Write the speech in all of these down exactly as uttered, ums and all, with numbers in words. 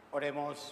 Oremos.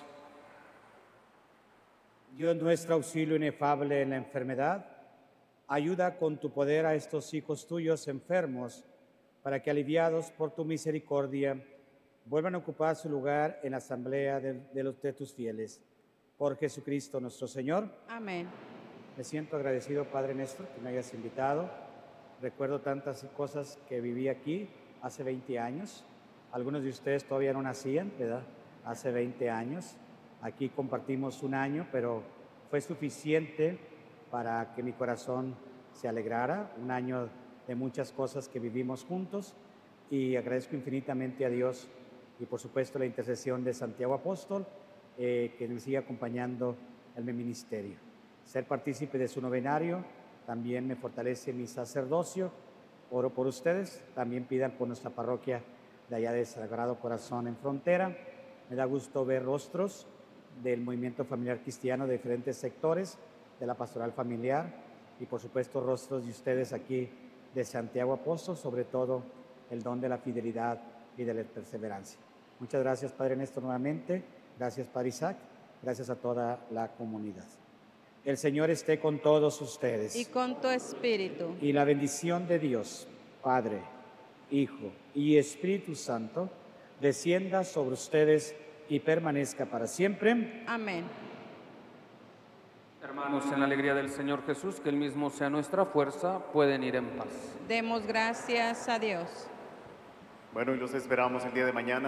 Dios nuestro, auxilio inefable en la enfermedad, ayuda con tu poder a estos hijos tuyos enfermos, para que aliviados por tu misericordia vuelvan a ocupar su lugar en la asamblea de, de los de tus fieles. Por Jesucristo nuestro Señor. Amén. Me siento agradecido, Padre Néstor, que me hayas invitado. Recuerdo tantas cosas que viví aquí hace veinte años. Algunos de ustedes todavía no nacían, ¿verdad? Hace veinte años. Aquí compartimos un año, pero fue suficiente para que mi corazón se alegrara. Un año de muchas cosas que vivimos juntos, y agradezco infinitamente a Dios y por supuesto la intercesión de Santiago Apóstol, eh, que me sigue acompañando en mi ministerio. Ser partícipe de su novenario también me fortalece mi sacerdocio. Oro por ustedes, también pidan por nuestra parroquia de allá de Sagrado Corazón en Frontera. Me da gusto ver rostros del movimiento familiar cristiano de diferentes sectores, de la pastoral familiar, y por supuesto rostros de ustedes aquí de Santiago Apóstol, sobre todo el don de la fidelidad y de la perseverancia. Muchas gracias, Padre Néstor, nuevamente. Gracias, Padre Isaac. Gracias a toda la comunidad. El Señor esté con todos ustedes. Y con tu espíritu. Y la bendición de Dios, Padre, Hijo y Espíritu Santo, descienda sobre ustedes y permanezca para siempre. Amén. Hermanos, en la alegría del Señor Jesús, que Él mismo sea nuestra fuerza, pueden ir en paz. Demos gracias a Dios. Bueno, y los esperamos el día de mañana.